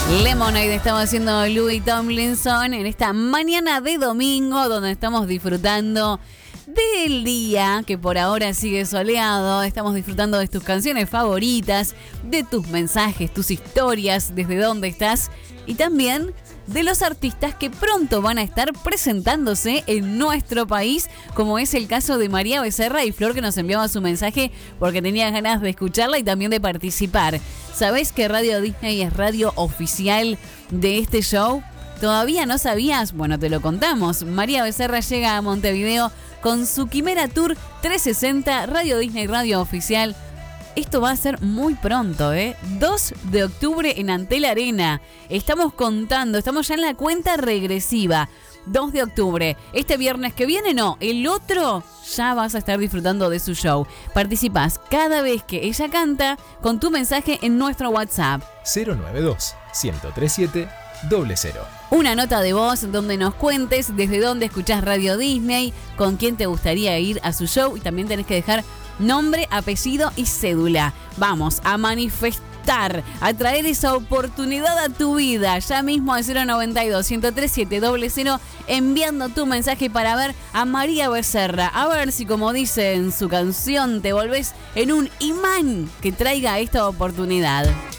Lemonade estamos haciendo Louis Tomlinson en esta mañana de domingo donde estamos disfrutando del día que por ahora sigue soleado. Estamos disfrutando de tus canciones favoritas, de tus mensajes, tus historias, desde dónde estás y también de los artistas que pronto van a estar presentándose en nuestro país, como es el caso de María Becerra y Flor, que nos enviaba su mensaje porque tenía ganas de escucharla y también de participar. ¿Sabés que Radio Disney es radio oficial de este show? ¿Todavía no sabías? Bueno, te lo contamos. María Becerra llega a Montevideo con su Quimera Tour 360, Radio Disney, radio oficial. Esto va a ser muy pronto, 2 de octubre en Antel Arena. Estamos contando, estamos ya en la cuenta regresiva. 2 de octubre. Este viernes que viene, no. El otro ya vas a estar disfrutando de su show. Participás cada vez que ella canta con tu mensaje en nuestro WhatsApp. 092-1037-00. Una nota de voz donde nos cuentes desde dónde escuchás Radio Disney, con quién te gustaría ir a su show y también tenés que dejar nombre, apellido y cédula. Vamos a manifestar, a traer esa oportunidad a tu vida. Ya mismo al 092-1037-00 enviando tu mensaje para ver a María Becerra. A ver si, como dice en su canción, te volvés en un imán que traiga esta oportunidad.